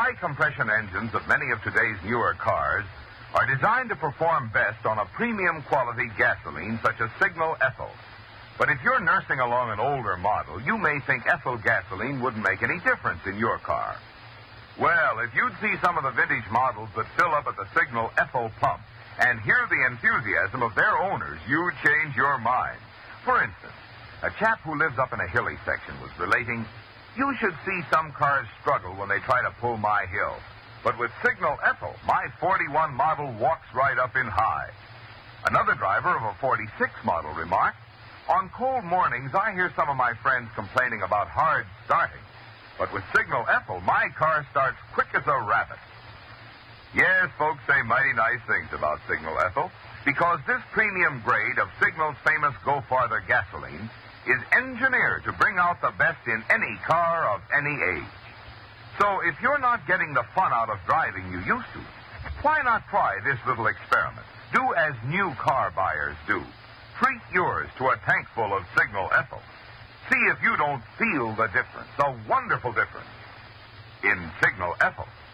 high-compression engines of many of today's newer cars are designed to perform best on a premium quality gasoline such as Signal Ethyl. But if you're nursing along an older model, you may think ethyl gasoline wouldn't make any difference in your car. Well, if you'd see some of the vintage models that fill up at the Signal Ethyl pump and hear the enthusiasm of their owners, you'd change your mind. For instance, a chap who lives up in a hilly section was relating, "You should see some cars struggle when they try to pull my hill. But with Signal Ethyl, my 41 model walks right up in high." Another driver of a 46 model remarked, "On cold mornings, I hear some of my friends complaining about hard starting. But with Signal Ethyl, my car starts quick as a rabbit." Yes, folks say mighty nice things about Signal Ethyl, because this premium grade of Signal's famous Go Farther gasoline is engineered to bring out the best in any car of any age. So if you're not getting the fun out of driving you used to, why not try this little experiment? Do as new car buyers do. Treat yours to a tankful of Signal Ethyl. See if you don't feel the difference, a wonderful difference, in Signal Ethyl.